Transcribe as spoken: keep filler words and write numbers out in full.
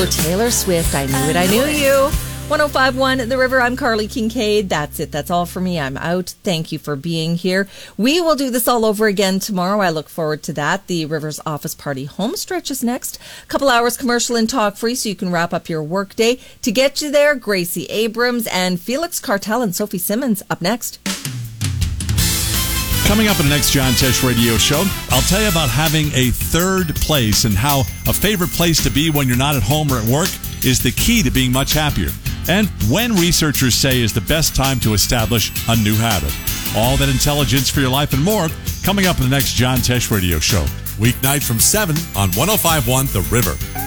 Taylor Swift, I knew it, I knew you. one oh five point one The River, I'm Carly Kincaid. That's it. That's all for me. I'm out. Thank you for being here. We will do this all over again tomorrow. I look forward to that. The River's Office Party home stretch is next. Couple hours commercial and talk free so you can wrap up your workday. To get you there, Gracie Abrams and Felix Cartel and Sophie Simmons up next. Coming up in the next John Tesh radio show, I'll tell you about having a third place and how a favorite place to be when you're not at home or at work is the key to being much happier. And when researchers say is the best time to establish a new habit. All that intelligence for your life and more coming up in the next John Tesh radio show. Weeknight from seven on one oh five point one The River.